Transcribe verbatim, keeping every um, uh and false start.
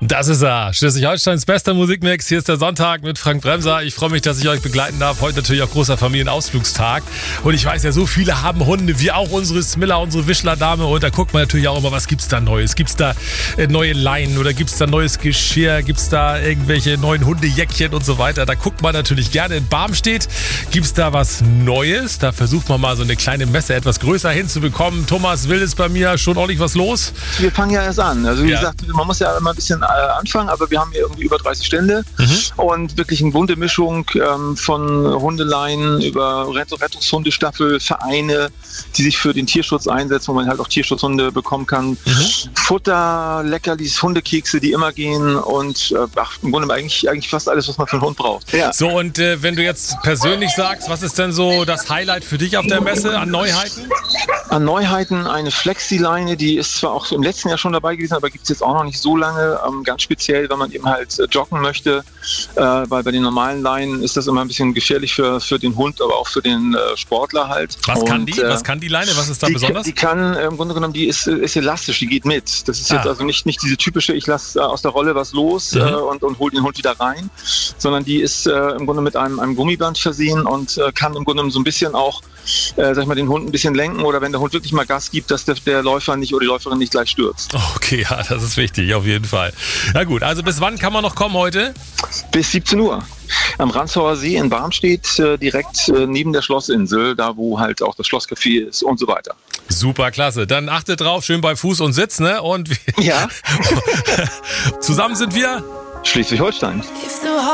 Das ist er. Schleswig-Holsteins bester Musikmix. Hier ist der Sonntag mit Frank Bremser. Ich freue mich, dass ich euch begleiten darf. Heute natürlich auch großer Familienausflugstag. Und ich weiß ja, so viele haben Hunde, wie auch unsere Smilla, unsere Wischler-Dame. Und da guckt man natürlich auch immer, was gibt's da Neues? Gibt's da äh, neue Leinen oder gibt's da neues Geschirr? Gibt's da irgendwelche neuen Hundejäckchen und so weiter? Da guckt man natürlich gerne. In Barmstedt gibt's da was Neues. Da versucht man mal so eine kleine Messe etwas größer hinzubekommen. Thomas Will ist bei mir. Schon ordentlich was los? Wir fangen ja erst an. Also wie Ja. gesagt, man muss ja immer ein bisschen äh, anfangen, aber wir haben hier irgendwie über dreißig Stände Mhm. und wirklich eine bunte Mischung ähm, von Hundeleien über Rett- Rettungshundestaffel, Vereine, die sich für den Tierschutz einsetzen, wo man halt auch Tierschutzhunde bekommen kann. Mhm. Futter, Leckerlis, Hundekekse, die immer gehen und äh, ach, im Grunde eigentlich, eigentlich fast alles, was man für einen Hund braucht. Ja. So, und äh, wenn du jetzt persönlich sagst, was ist denn so das Highlight für dich auf der Messe an Neuheiten? An Neuheiten eine Flexi-Leine, die ist zwar auch im letzten Jahr schon dabei gewesen, aber gibt es jetzt auch noch nicht so lange. Ähm, ganz speziell, wenn man eben halt äh, joggen möchte, äh, weil bei den normalen Leinen ist das immer ein bisschen gefährlich für, für den Hund, aber auch für den äh, Sportler halt. Was kann Und, die? äh, Was kann die Leine? Was ist da die, besonders? Die kann, äh, im Grunde genommen, die ist, ist elastisch, die geht mit. Das ist jetzt Ah. also nicht, nicht diese typische, ich lasse äh, aus der Rolle was los Mhm. äh, und, und hole den Hund wieder rein, sondern die ist äh, im Grunde mit einem, einem Gummiband versehen und äh, kann im Grunde genommen so ein bisschen auch, äh, sag ich mal, den Hund ein bisschen lenken oder wenn der Hund wirklich mal Gas gibt, dass der, der Läufer nicht oder die Läuferin nicht gleich stürzt. Okay, ja, das ist wichtig, auf jeden Fall. Na gut, also bis wann kann man noch kommen heute? Bis siebzehn Uhr. Am Ranzauer See in Barmstedt, äh, direkt äh, neben der Schlossinsel, da wo halt auch das Schlosscafé ist und so weiter. Super, klasse. Dann achtet drauf, schön bei Fuß und Sitz, ne? Und wir Ja, zusammen sind wir Schleswig-Holstein. If the